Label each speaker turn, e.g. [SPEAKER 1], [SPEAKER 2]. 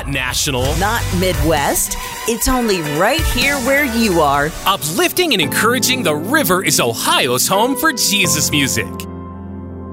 [SPEAKER 1] not national,
[SPEAKER 2] not Midwest. It's only right here where you are.
[SPEAKER 1] uplifting and encouraging. The River is Ohio's home for Jesus music.